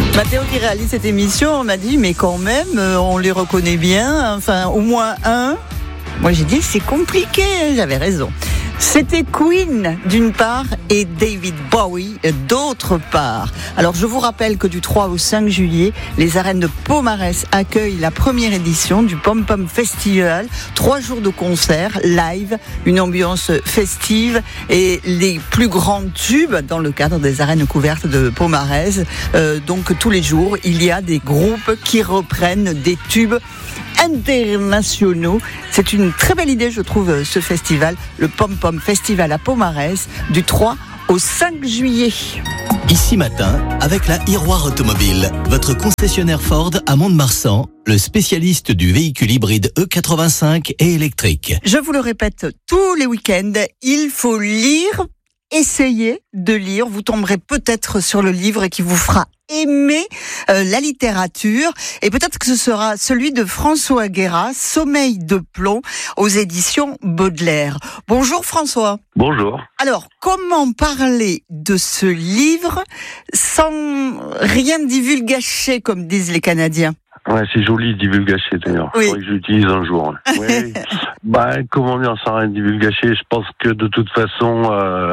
Mathéo qui réalise cette émission m'a dit mais quand même on les reconnaît bien, enfin au moins un. Moi j'ai dit c'est compliqué, j'avais raison. C'était Queen d'une part et David Bowie d'autre part. Alors je vous rappelle que du 3 au 5 juillet, les arènes de Pomarès accueillent la première édition du Pom Pom Festival. 3 jours de concerts live, une ambiance festive et les plus grands tubes dans le cadre des arènes couvertes de Pomarès. Donc tous les jours, il y a des groupes qui reprennent des tubes internationaux. C'est une très belle idée, je trouve, ce festival, le Pom Pom Festival à Pomarès, du 3 au 5 juillet. Ici Matin, avec la Iroir Automobile, votre concessionnaire Ford à Mont-de-Marsan, le spécialiste du véhicule hybride E85 et électrique. Je vous le répète tous les week-ends, il faut lire, essayez de lire. Vous tomberez peut-être sur le livre qui vous fera aimer la littérature, et peut-être que ce sera celui de François Guérat, Sommeil de plomb, aux éditions Baudelaire. Bonjour François. Bonjour. Alors, comment parler de ce livre sans rien divulgacher, comme disent les Canadiens? Ouais, c'est joli, divulgacher d'ailleurs. Oui. Il faudrait que j'utilise un jour. Oui. Comment dire, sans rien divulgacher, je pense que de toute façon,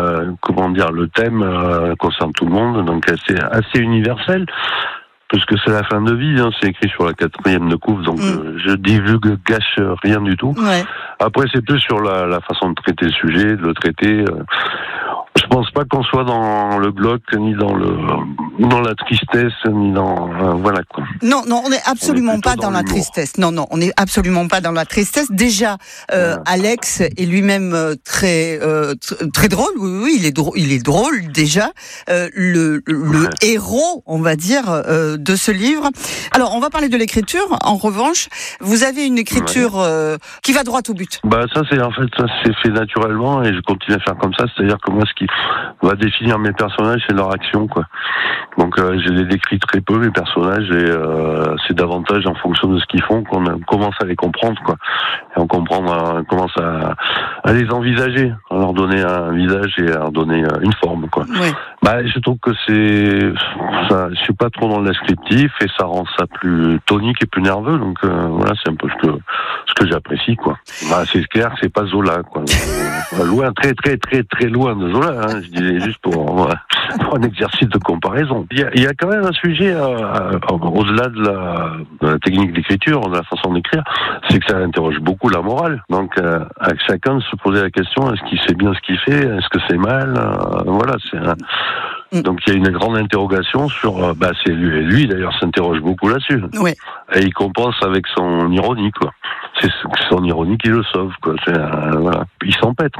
le thème concerne tout le monde, donc c'est assez universel, parce que c'est la fin de vie, c'est écrit sur la 4e de couve, donc je gâche rien du tout. Ouais. Après, c'est plus sur la façon de traiter le sujet, de le traiter. Je pense pas qu'on soit dans le glauque, ni dans la tristesse, ni dans voilà quoi. Non, on n'est absolument pas dans la l'humour. tristesse. Non, on n'est absolument pas dans la tristesse. Déjà, Alex est lui-même très drôle. Oui, il est drôle déjà. Le héros, on va dire, de ce livre. Alors, on va parler de l'écriture. En revanche, vous avez une écriture qui va droit au but. Ça c'est fait naturellement et je continue à faire comme ça. C'est-à-dire que moi, ce qui va définir mes personnages, c'est leur action, quoi. Donc je les décris très peu, mes personnages, et c'est davantage en fonction de ce qu'ils font qu'on commence à les comprendre, quoi. Et on commence à les envisager, à leur donner un visage et à leur donner une forme, quoi. Ouais. Je trouve que je suis pas trop dans le descriptif et ça rend ça plus tonique et plus nerveux, donc voilà, c'est un peu ce que j'apprécie, quoi. C'est clair, c'est pas Zola, quoi. Loin, très très très très loin de Zola, je disais juste pour un exercice de comparaison. Il y a quand même un sujet au-delà de la technique d'écriture, de la façon d'écrire, c'est que ça interroge beaucoup la morale. Donc à chacun de se poser la question, est-ce qu'il sait bien ce qu'il fait, est-ce que c'est mal, voilà, donc il y a une grande interrogation sur c'est lui d'ailleurs s'interroge beaucoup là-dessus. Ouais. Et il compense avec son ironie, quoi. C'est son ironie qui le sauve, quoi. Voilà. Il s'empêtre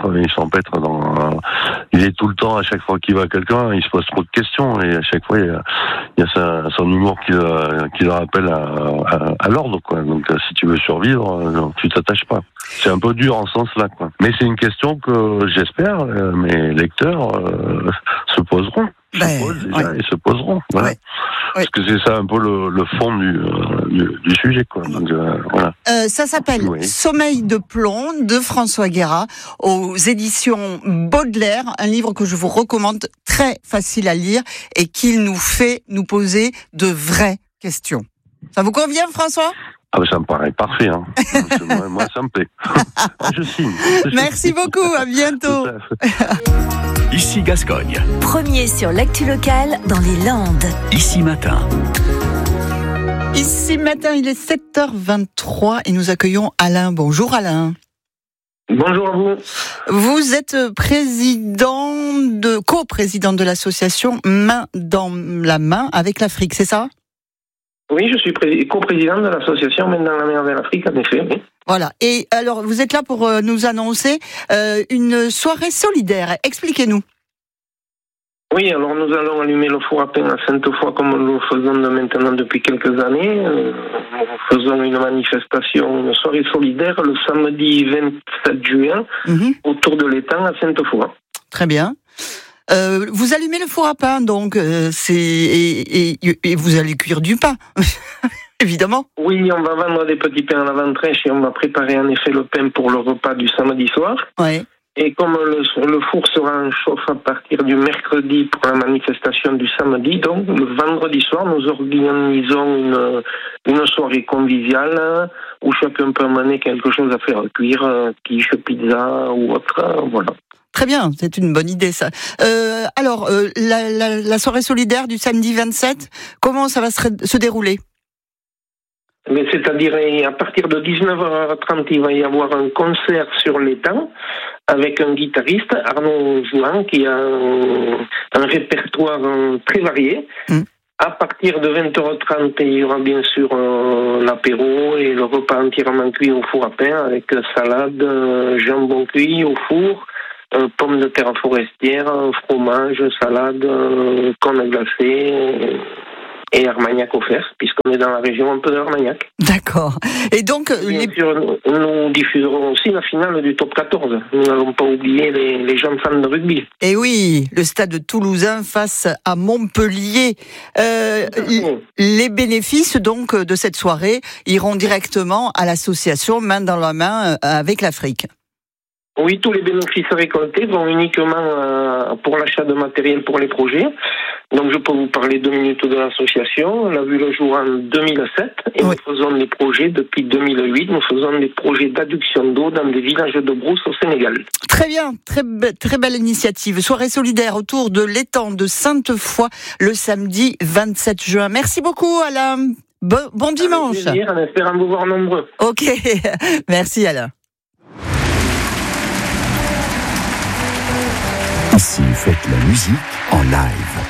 il est tout le temps, à chaque fois qu'il voit quelqu'un, il se pose trop de questions et à chaque fois il y a son humour qui le rappelle à l'ordre, quoi. Donc si tu veux survivre, tu t'attaches pas. C'est un peu dur en ce sens-là, quoi. Mais c'est une question que j'espère mes lecteurs se poseront. Et se poseront. Voilà. Ouais. Parce que c'est ça un peu le fond du sujet, quoi. Donc, voilà. Ça s'appelle Sommeil de plomb de François Guérat aux éditions Baudelaire, un livre que je vous recommande, très facile à lire et qui nous fait nous poser de vraies questions. Ça vous convient, François ? Ça me paraît parfait. Moi, ça me plaît. Je signe. Merci beaucoup, à bientôt. Ici Gascogne. Premier sur l'actu locale dans les Landes. Ici Matin. Ici Matin, il est 7h23 et nous accueillons Alain. Bonjour Alain. Bonjour à vous. Vous êtes coprésident de l'association Main dans la main avec l'Afrique, c'est ça ? Oui, je suis coprésident de l'association Main dans la main avec l'Afrique, en effet. Oui. Voilà. Et alors, vous êtes là pour nous annoncer une soirée solidaire. Expliquez-nous. Oui, alors nous allons allumer le four à pain à Sainte-Foy comme nous le faisons maintenant depuis quelques années. Nous faisons une manifestation, une soirée solidaire le samedi 27 juin autour de l'étang à Sainte-Foy. Très bien. Vous allumez le four à pain, donc et vous allez cuire du pain, évidemment. Oui, on va vendre des petits pains à l'avant-trèche et on va préparer en effet le pain pour le repas du samedi soir. Ouais. Et comme le four sera en chauffe à partir du mercredi pour la manifestation du samedi, donc le vendredi soir, nous organisons une soirée conviviale où chacun peut amener quelque chose à faire cuire, quiche, pizza ou autre, voilà. Très bien, c'est une bonne idée ça. Alors, la soirée solidaire du samedi 27, comment ça va se dérouler ? Mais c'est-à-dire, à partir de 19h30, il va y avoir un concert sur l'étang avec un guitariste, Arnaud Jouan, qui a un répertoire très varié. À partir de 20h30, il y aura bien sûr l'apéro et le repas entièrement cuit au four à pain avec salade, jambon cuit au four, pommes de terre forestière, fromage, salade, cône glacé et Armagnac offert, puisqu'on est dans la région un peu de Armagnac. D'accord. Et donc, bien sûr, nous diffuserons aussi la finale du top 14. Nous n'allons pas oublier les jeunes fans de rugby. Et oui, le stade toulousain face à Montpellier. Les bénéfices donc de cette soirée iront directement à l'association Main dans la main avec l'Afrique. Oui, tous les bénéfices récoltés vont uniquement pour l'achat de matériel pour les projets. Donc je peux vous parler 2 minutes de l'association. Elle a vu le jour en 2007 et Nous faisons des projets depuis 2008. Nous faisons des projets d'adduction d'eau dans des villages de brousse au Sénégal. Très bien, très belle initiative. Soirée solidaire autour de l'étang de Sainte-Foy le samedi 27 juin. Merci beaucoup Alain. Bon dimanche. Avec plaisir, en espérant vous voir nombreux. Ok, merci Alain. Ici, faites la musique en live.